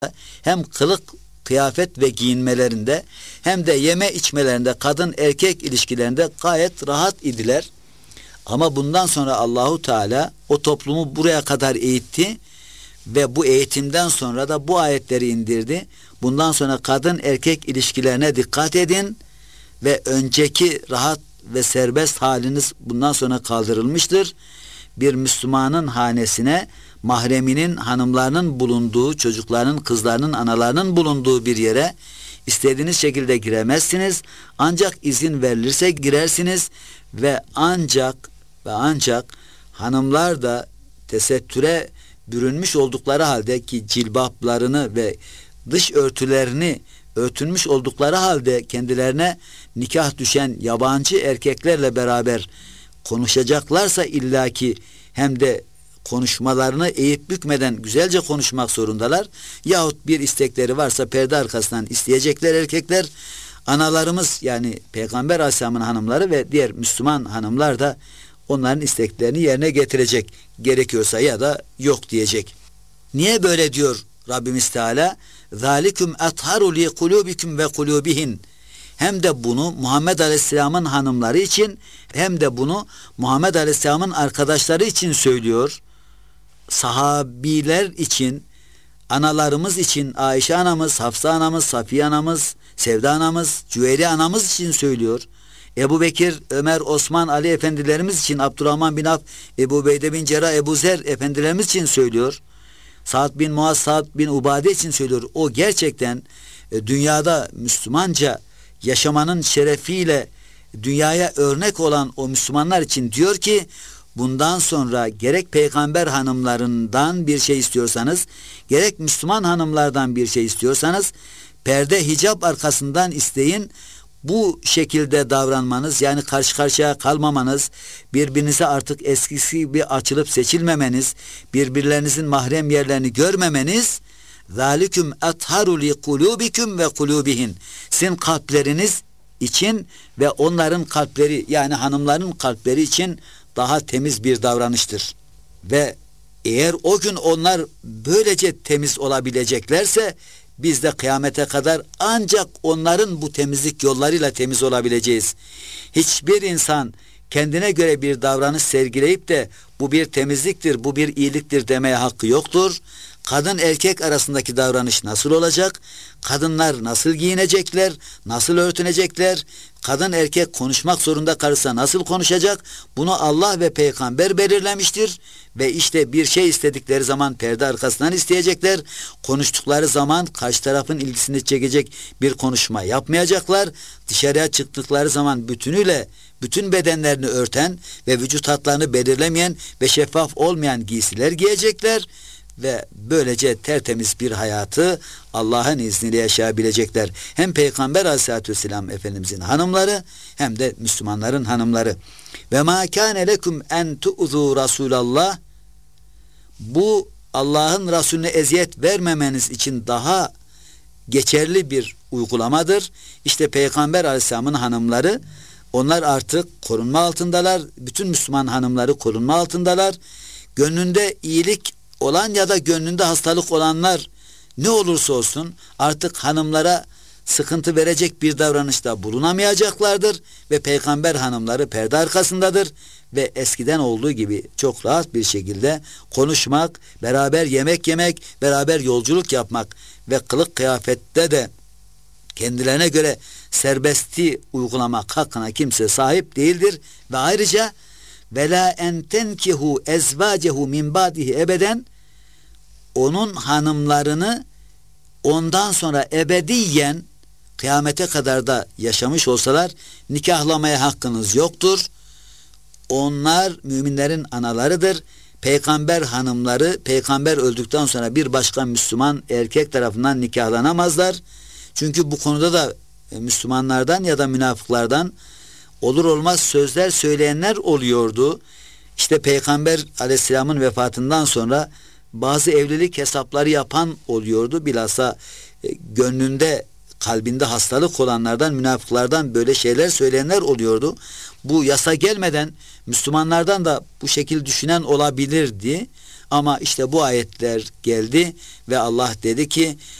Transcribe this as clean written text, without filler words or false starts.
hem kılık, kıyafet ve giyinmelerinde hem de yeme içmelerinde, kadın erkek ilişkilerinde gayet rahat idiler. Ama bundan sonra Allahu Teala o toplumu buraya kadar eğitti ve bu eğitimden sonra da bu ayetleri indirdi. Bundan sonra kadın erkek ilişkilerine dikkat edin ve önceki rahat ve serbest haliniz bundan sonra kaldırılmıştır. Bir Müslümanın hanesine mahreminin, hanımlarının bulunduğu, çocuklarının, kızlarının, analarının bulunduğu bir yere istediğiniz şekilde giremezsiniz. Ancak izin verilirse girersiniz ve ancak hanımlar da tesettüre bürünmüş oldukları halde ki cilbaplarını ve dış örtülerini örtünmüş oldukları halde kendilerine nikah düşen yabancı erkeklerle beraber konuşacaklarsa illaki hem de konuşmalarını eğip bükmeden güzelce konuşmak zorundalar. Yahut bir istekleri varsa perde arkasından isteyecekler erkekler. Analarımız yani Peygamber Aleyhisselam'ın hanımları ve diğer Müslüman hanımlar da onların isteklerini yerine getirecek. Gerekiyorsa ya da yok diyecek. Niye böyle diyor Rabbimiz Teala? ذَٰلِكُمْ اَطْهَرُ لِي قُلُوبِكُمْ وَقُلُوبِهِنْ. Hem de bunu Muhammed Aleyhisselam'ın hanımları için hem de bunu Muhammed Aleyhisselam'ın arkadaşları için söylüyor. Sahabiler için, analarımız için, Ayşe anamız, Hafsa anamız, Safiye anamız, Sevda anamız, Cüveyri anamız için söylüyor. Ebu Bekir, Ömer, Osman, Ali efendilerimiz için, Abdurrahman bin Avf, Ebu Ubeyde bin Cerrah, Ebu Zer efendilerimiz için söylüyor. Sa'd bin Muaz, Sa'd bin Ubade için söylüyor. O gerçekten dünyada Müslümanca yaşamanın şerefiyle dünyaya örnek olan o Müslümanlar için diyor ki bundan sonra gerek peygamber hanımlarından bir şey istiyorsanız gerek Müslüman hanımlardan bir şey istiyorsanız perde hicap arkasından isteyin. Bu şekilde davranmanız yani karşı karşıya kalmamanız, birbirinize artık eskisi gibi açılıp seçilmemeniz, birbirlerinizin mahrem yerlerini görmemeniz ذَٰلِكُمْ اَطْهَرُ لِقُلُوبِكُمْ وَقُلُوبِهِنْ. Sizin kalpleriniz için ve onların kalpleri yani hanımların kalpleri için daha temiz bir davranıştır. Ve eğer o gün onlar böylece temiz olabileceklerse biz de kıyamete kadar ancak onların bu temizlik yollarıyla temiz olabileceğiz. Hiçbir insan kendine göre bir davranış sergileyip de bu bir temizliktir, bu bir iyiliktir demeye hakkı yoktur. Kadın erkek arasındaki davranış nasıl olacak? Kadınlar nasıl giyinecekler? Nasıl örtünecekler? Kadın erkek konuşmak zorunda kalırsa nasıl konuşacak? Bunu Allah ve peygamber belirlemiştir. Ve işte bir şey istedikleri zaman perde arkasından isteyecekler. Konuştukları zaman karşı tarafın ilgisini çekecek bir konuşma yapmayacaklar. Dışarıya çıktıkları zaman bütünüyle bütün bedenlerini örten ve vücut hatlarını belirlemeyen ve şeffaf olmayan giysiler giyecekler. Ve böylece tertemiz bir hayatı Allah'ın izniyle yaşayabilecekler. Hem Peygamber Aleyhisselatü Vesselam Efendimizin hanımları hem de Müslümanların hanımları. Ve ma kâne lekum en tu'zû Rasûlallah. Bu Allah'ın Resulüne eziyet vermemeniz için daha geçerli bir uygulamadır. İşte Peygamber Aleyhisselam'ın hanımları onlar artık korunma altındalar. Bütün Müslüman hanımları korunma altındalar. Gönlünde iyilik olan ya da gönlünde hastalık olanlar ne olursa olsun artık hanımlara sıkıntı verecek bir davranışta bulunamayacaklardır ve peygamber hanımları perde arkasındadır ve eskiden olduğu gibi çok rahat bir şekilde konuşmak, beraber yemek yemek, beraber yolculuk yapmak ve kılık kıyafette de kendilerine göre serbesti uygulamak hakkına kimse sahip değildir ve ayrıca vela en tenkihu ezvacehu min ba'dihi ebeden, onun hanımlarını ondan sonra ebediyen kıyamete kadar da yaşamış olsalar nikahlamaya hakkınız yoktur. Onlar müminlerin analarıdır. Peygamber hanımları peygamber öldükten sonra bir başka Müslüman erkek tarafından nikahlanamazlar. Çünkü bu konuda da Müslümanlardan ya da münafıklardan olur olmaz sözler söyleyenler oluyordu. İşte Peygamber Aleyhisselam'ın vefatından sonra bazı evlilik hesapları yapan oluyordu. Bilhassa gönlünde, kalbinde hastalık olanlardan, münafıklardan böyle şeyler söyleyenler oluyordu. Bu yasa gelmeden Müslümanlardan da bu şekil düşünen olabilirdi. Ama işte bu ayetler geldi ve Allah dedi ki